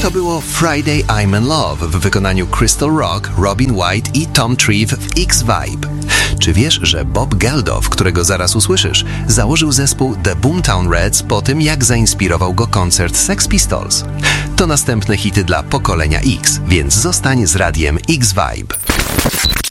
To było Friday I'm in Love w wykonaniu Crystal Rock, Robin White i Tom Treve w X-Vibe. Czy wiesz, że Bob Geldof, którego zaraz usłyszysz, założył zespół The Boomtown Rats po tym, jak zainspirował go koncert Sex Pistols? To następne hity dla pokolenia X, więc zostań z radiem X-Vibe.